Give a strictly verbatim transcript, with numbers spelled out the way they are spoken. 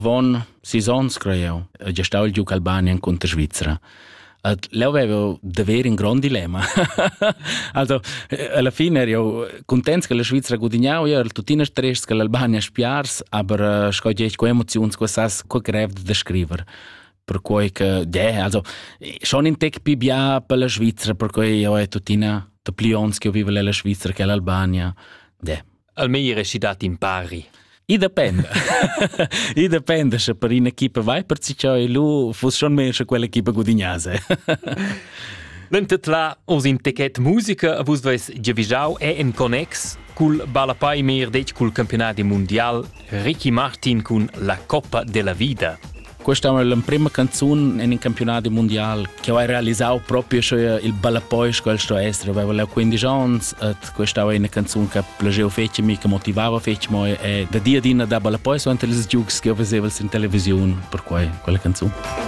Von sis ons, creo, gestau il giug Albania contro Svizzera. Et leu aveva davvero un gran dilemma. Also, alla fine ero contento che la Svizzera guadagnava, io ero tuttine stress che l'Albania spiars, aber uh, scogliei co emozioni, co sas, co greve da scrivere. Per cui che, yeah, also, schon in tec più bia per la Svizzera, per cui io ho tuttine da plions che io vivo nella Svizzera che l'Albania. Yeah. Almeno è stato in pari. I dipende. I dipende se per un'equipa vai per ciò e lui fosse schon meglio quell'equipa guadagnase. L'entet là, os in techet musica, vos veis giavisau è in connex cul balapai mer dec cul campionato mondial Ricky Martin con la Coppa della Vida. Questa è la prima canzone in un campionato mondiale che ho realizzato proprio il balapoi con il suo estero. Avevo quindici anni e questa è una canzone che piaceva fecemi, che motivava fecemi e da dia dina da balapoi sono le giochi che ho visto in televisione per cui quella canzone.